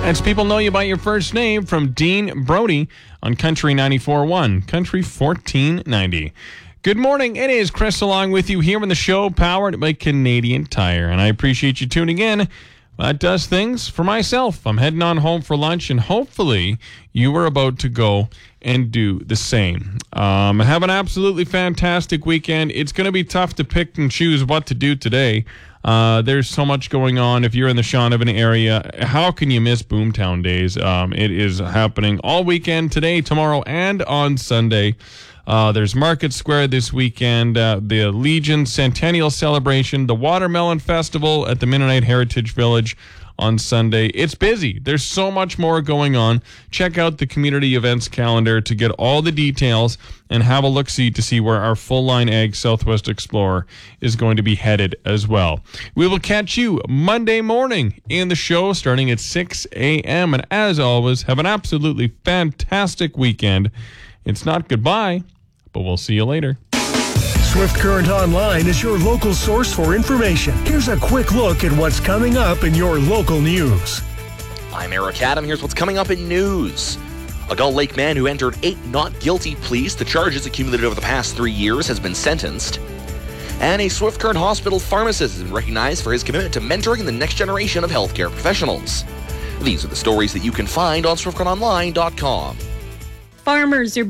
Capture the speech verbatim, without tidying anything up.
As people know you by your first name from Dean Brody on Country ninety-four point one, Country fourteen ninety. Good morning. It is Chris along with you here on the show, powered by Canadian Tire. And I appreciate you tuning in. That does things for myself. I'm heading on home for lunch, and hopefully you are about to go and do the same. Um, have an absolutely fantastic weekend. It's going to be tough to pick and choose what to do today. Uh, there's so much going on. If you're in the Shaunavon area, how can you miss Boomtown Days? Um, it is happening all weekend, today, tomorrow, and on Sunday. Uh, there's Market Square this weekend, uh, the Legion Centennial Celebration, the Watermelon Festival at the Mennonite Heritage Village on Sunday. It's busy. There's so much more going on. Check out the community events calendar to get all the details and have a look-see to see where our full-line Ag Southwest Explorer is going to be headed as well. We will catch you Monday morning in the show starting at six a.m. And as always, have an absolutely fantastic weekend. It's not goodbye, but we'll see you later. Swift Current Online is your local source for information. Here's a quick look at what's coming up in your local news. I'm Eric Adam. Here's what's coming up in news. A Gull Lake man who entered eight not guilty pleas to charges accumulated over the past three years has been sentenced. And a Swift Current Hospital pharmacist has been recognized for his commitment to mentoring the next generation of healthcare professionals. These are the stories that you can find on swift current online dot com. Farmers are